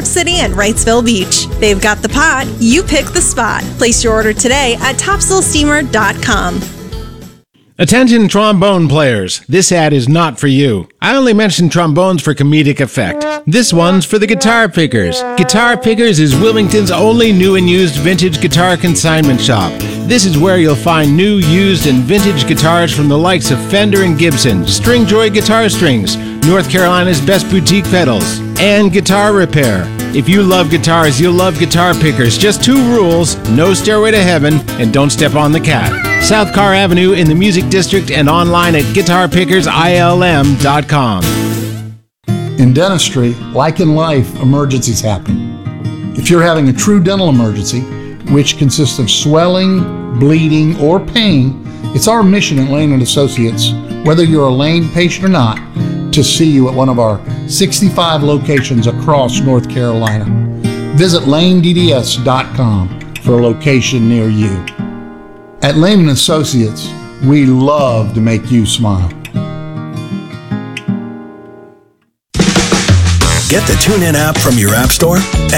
Park City and Wrightsville Beach. They've got the pot, you pick the spot. Place your order today at topsailsteamer.com. Attention trombone players, this ad is not for you. I only mention trombones for comedic effect. This one's for the Guitar Pickers. Guitar Pickers is Wilmington's only new and used vintage guitar consignment shop. This is where you'll find new, used, and vintage guitars from the likes of Fender and Gibson, Stringjoy Guitar Strings, North Carolina's best boutique pedals, and guitar repair. If you love guitars, you'll love Guitar Pickers. Just 2 rules: no stairway to heaven, and don't step on the cat. South Carr Avenue in the Music District and online at guitarpickersilm.com. In dentistry, like in life, emergencies happen. If you're having a true dental emergency, which consists of swelling, bleeding, or pain, it's our mission at Lane & Associates, whether you're a Lane patient or not, to see you at one of our 65 locations across North Carolina. Visit lanedds.com for a location near you. At Lane & Associates, we love to make you smile. Get the TuneIn app from your app store